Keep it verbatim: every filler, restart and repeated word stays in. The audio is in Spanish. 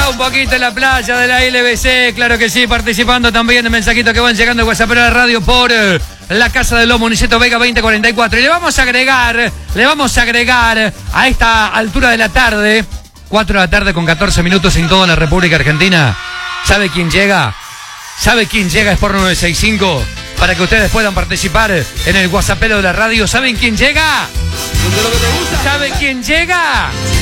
está un poquito en la playa de la L B C, claro que sí, participando también de mensajitos que van llegando en WhatsApp de la radio por eh, la Casa del Lomo, Niceto Vega veinte cuarenta y cuatro. Y le vamos a agregar, le vamos a agregar a esta altura de la tarde, cuatro de la tarde con catorce minutos en toda la República Argentina. ¿Sabe quién llega? ¿Sabe quién llega? Es por nueve seis cinco. Para que ustedes puedan participar en el WhatsAppero de la radio. ¿Saben quién llega? ¿Saben quién llega?